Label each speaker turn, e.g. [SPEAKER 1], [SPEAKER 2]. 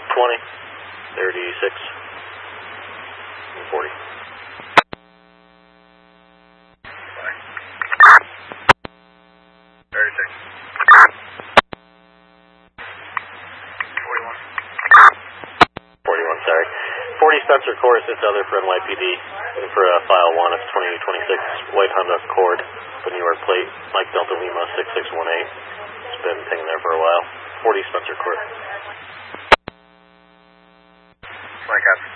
[SPEAKER 1] 20, 36, and 40. Spencer Court, assist other for NYPD. For file 1, it's 2026 white Honda Accord, the New York plate, Mike Delta Lima 6618. It's been hanging there for a while. 40 Spencer Court.
[SPEAKER 2] Mike,